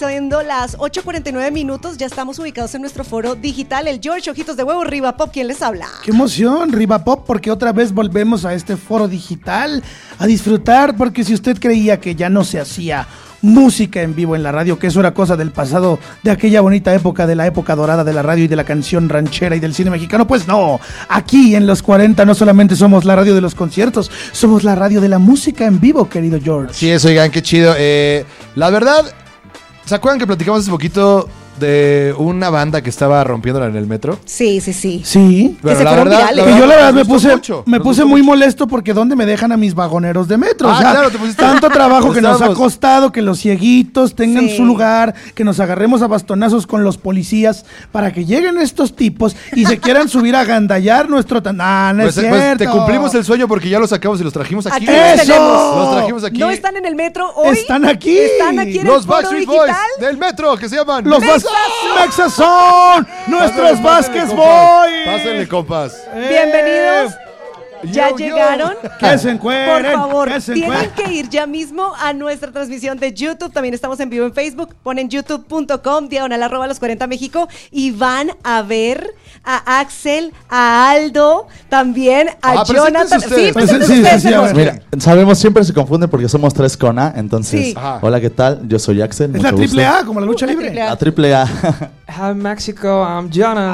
siendo las 8:49 minutos. Ya estamos ubicados en nuestro foro digital. El George Ojitos de Huevo, Riva Pop, ¿quién les habla? ¡Qué emoción, Riva Pop! Porque otra vez volvemos a este foro digital a disfrutar, porque si usted creía que ya no se hacía música en vivo en la radio, que eso era cosa del pasado, de aquella bonita época, de la época dorada de la radio y de la canción ranchera y del cine mexicano, pues no, aquí en los 40 no solamente somos la radio de los conciertos, somos la radio de la música en vivo, querido George. Sí, eso, oigan, qué chido. La verdad, ¿se acuerdan que platicamos hace poquito de una banda que estaba rompiéndola en el metro? Sí. Sí. Pero se la fueron verdad, virales. Y yo la verdad me nos puse gustó muy mucho. molesto porque ¿dónde me dejan a mis vagoneros de metro? Ah, O sea, claro, te pusiste- tanto trabajo que nos ha Estábamos- costado que los cieguitos tengan Sí. su lugar, que nos agarremos a bastonazos con los policías para que lleguen estos tipos y se quieran subir a gandallar nuestro... No Pues, es pues cierto. te cumplimos el sueño porque ya los sacamos y los trajimos aquí. Aquí los ¡Eso! tenemos. Los trajimos aquí. No están en el metro hoy. Están aquí. Están aquí en Los el foro Backstreet digital. Boys del metro, que se llaman Los Mexas son nuestros Pásenle, Vázquez compas. Boys. Pásenle, compas. Bienvenidos. ¿Ya Yo. llegaron? Que se encueren. Por favor, que se tienen encueren. que ir ya mismo a nuestra transmisión de YouTube. También estamos en vivo en Facebook. Ponen youtube.com/los 40 México y van a ver a Axel, a Aldo, también a preséntense Jonathan. ustedes. Preséntense Sí, ustedes sí, mejor. a ver. Mira, sabemos, siempre se confunde porque somos tres con A, entonces, Sí. Ajá. hola, ¿qué tal? Yo soy Axel, Es mucho la gusto. triple A, como la lucha La libre. triple A. La triple A. Hi Mexico, I'm Jonah.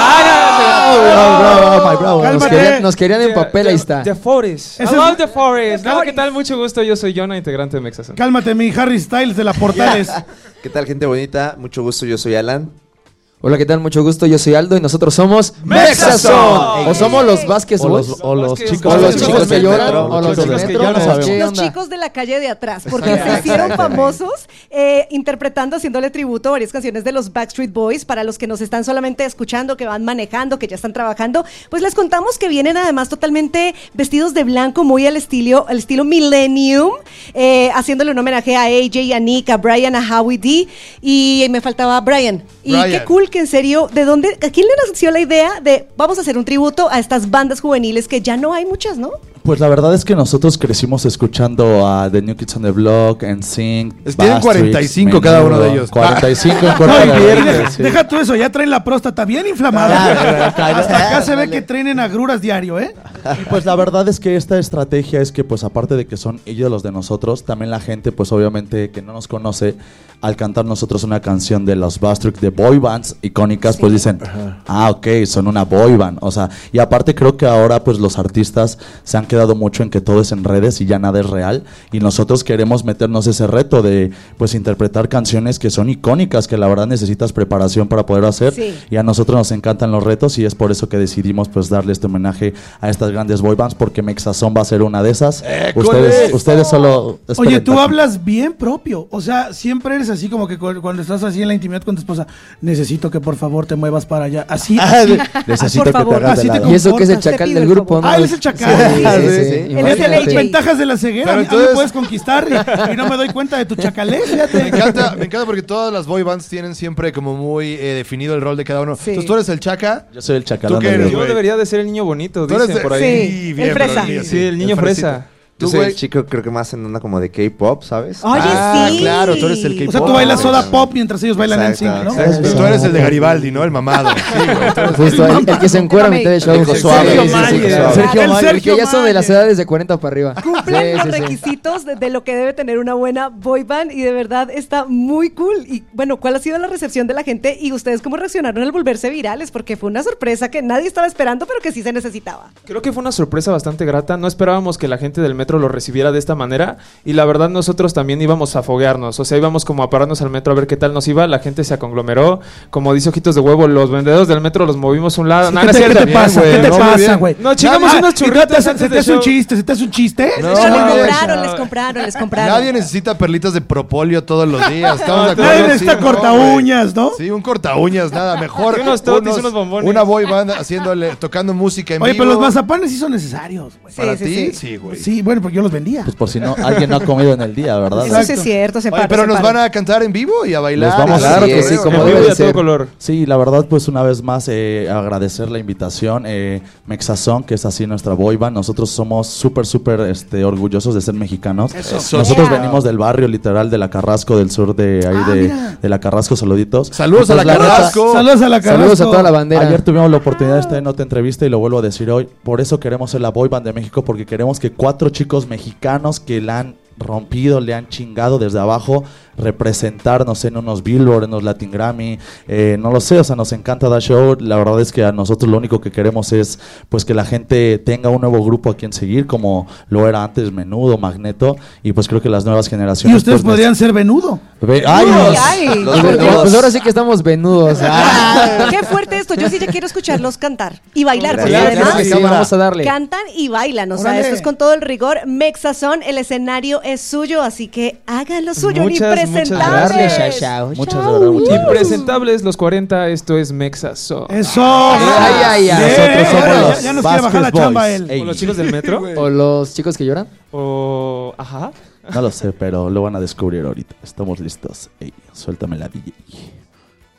Bravo, my bravo. Cálmate. Nos querían en papel, ahí está. The Forest. I Ese love es- The Forest. Hola, ¿qué Forest. tal? Mucho gusto. Yo soy Jonah, integrante de Mexason. Cálmate, mi Harry Styles de la Portales. ¿Qué tal, gente bonita? Mucho gusto, yo soy Alan. Hola, ¿qué tal? Mucho gusto, yo soy Aldo y nosotros somos Mexason. O somos los Vázquez O Boys. los Vázquez chicos, O los Boys. chicos que del lloran, metro, o los chicos chicos del que metro, lloran. no sabemos. ¿Qué Los onda? chicos de la calle de atrás, porque se Exactamente. hicieron famosos interpretando, haciéndole tributo a varias canciones de los Backstreet Boys. Para los que nos están solamente escuchando, que van manejando, que ya están trabajando, pues les contamos que vienen además totalmente vestidos de blanco, muy al estilo Millennium, haciéndole un homenaje a AJ, a Nick, a Brian, a Howie D, y me faltaba Brian. Y Brian. qué cool que en serio, ¿de dónde? ¿A quién le nació la idea de vamos a hacer un tributo a estas bandas juveniles que ya no hay muchas, ¿no? Pues la verdad es que nosotros crecimos escuchando a The New Kids on the Block, NSYNC, Tienen 45 cada uno de ellos. 45 en No, cuarta y viernes. deja tú eso, ya traen la próstata bien inflamada. Hasta acá se ve que traen agruras diario, ¿eh? Y pues la verdad es que esta estrategia es que pues aparte de que son ellos los de nosotros, también la gente pues obviamente que no nos conoce, al cantar nosotros una canción de los Backstreet, de boy bands icónicas, pues dicen, ok, son una boy band, o sea, y aparte creo que ahora pues los artistas se han quedado mucho en que todo es en redes y ya nada es real, y nosotros queremos meternos ese reto de pues interpretar canciones que son icónicas, que la verdad necesitas preparación para poder hacer, Sí. y a nosotros nos encantan los retos y es por eso que decidimos pues darle este homenaje a estas grandes boy bands, porque Mexason va a ser una de esas. ¡École! Ustedes solo Oye, esperen tú aquí. hablas bien propio. O sea, siempre eres así como que cuando estás así en la intimidad con tu esposa, necesito que por favor te muevas para allá. Así, así. Necesito Por que te favor, hagas de así te lado. Y eso que es el comportas, te chacal pido del el grupo, favor. ¿no? Ah, él es el chacal. Sí, Sí, sí, sí, sí. Él es el Imagínate. AJ. Ventajas de la ceguera. Pero A mí entonces- me puedes conquistar y no me doy cuenta de tu chacalés. Me Fíjate. encanta porque todas las boy bands tienen siempre como muy definido el rol de cada uno. Sí. Entonces tú eres el Chaca. Yo soy el ¿Tú chacalón qué del eres, grupo. Yo güey? debería de ser el niño bonito, Tú eres dicen de- por ahí. Sí, bien, el pero fresa. sí, Sí, el niño fresita. fresa. Yo Tú, soy güey. el chico, creo que más en onda como de K-pop, ¿sabes? Oye, sí. Claro, tú eres el K-pop. O sea, tú bailas Ah, soda sí. pop mientras ellos bailan en sync, ¿no? Exacto. Tú eres el de Garibaldi, ¿no? El mamado. Sí, güey. Tú eres- Justo, el que se encuera a mitad de show. Dijo suave. Sergio Sí, sí, sí, Mayer. suave. Sergio El Mayer. El Sergio que ya son de las Mayer. edades de 40 para arriba. Cumplen los Sí, sí, sí. requisitos de lo que debe tener una buena boy band y de verdad está muy cool. Y bueno, ¿cuál ha sido la recepción de la gente y ustedes cómo reaccionaron al volverse virales? Porque fue una sorpresa que nadie estaba esperando, pero que sí se necesitaba. Creo que fue una sorpresa bastante grata. No esperábamos que la gente del metro lo recibiera de esta manera. Y la verdad, nosotros también íbamos a foguearnos. O sea, íbamos como a pararnos al metro a ver qué tal nos iba. La gente se conglomeró. Como dice Ojitos de Huevo, los vendedores del metro los movimos a un lado. No, no es ¿Qué cierto. te pasa? Bien, ¿Qué te güey. No, muy pasa, bien. güey? No, chingamos Ah, unos ¿y tú churritos te hace- antes ¿Se te del hace un show. chiste? ¿Se te hace un chiste? No, les güey. compraron, les compraron. Nadie necesita perlitas de propolio todos los días. ¿Estamos de acuerdo? Nadie Sí, necesita no, corta güey. uñas, ¿no? Sí, un corta uñas, nada mejor. Y unos totis, unos bombones. Una boy band tocando música en Oye, vivo. pero los mazapanes sí son necesarios, güey. Sí, Para sí, ti, sí. sí, güey. Sí, bueno, porque yo los vendía. Pues por si no, alguien no ha comido en el día, ¿verdad? Eso sí es cierto, se Oye, para. pero nos van a cantar en vivo y a bailar. Les vamos Claro que sí, es. como En debe vivo y de a todo ser. color. Sí, la verdad, pues una vez más agradecer la invitación. Mexazón, que es así nuestra boy band. Nosotros somos súper orgullosos de ser mexicanos. Eso. Nosotros Yeah. venimos del barrio literal de la Carrasco, del sur de ahí Mira. de la Carrasco, Saluditos. Saludos a la Entonces, neta, Carrasco. Saludos a la Carrasco. Saludos a toda la bandera. Ayer tuvimos la oportunidad de estar en otra entrevista y lo vuelvo a decir hoy. Por eso queremos ser la boy band de México, porque queremos que 4 chicos mexicanos que la han rompido, le han chingado desde abajo, representarnos en unos Billboard, en unos Latin Grammy, no lo sé, o sea, nos encanta dar show. La verdad es que a nosotros lo único que queremos es pues que la gente tenga un nuevo grupo a quien seguir, como lo era antes Menudo, Magneto, y pues creo que las nuevas generaciones Y ustedes pues, podrían ser venudo. ¡Ay, Ay, nos- ay. Pues ahora sí que estamos venudos. Qué fuerte esto. Yo sí ya quiero escucharlos cantar y bailar, porque Gracias. además Claro que sí, vamos a darle. cantan y bailan. O sea, Órale. esto es con todo el rigor. Mexazón, el escenario es suyo, así que hagan lo suyo. Muchas Impresentables. gracias. Muchas de verdad, muchas gracias. Impresentables los 40, esto es Mexazón. Eso. Ay, ay, ay. Nosotros somos Ahora los ya nos quiere bajar la Vasquez chamba Boys. él. Ey, ¿O los chicos del metro? O los chicos que lloran. O... Ajá. no lo sé, pero lo van a descubrir ahorita. Estamos listos. Ey, suéltame la DJ.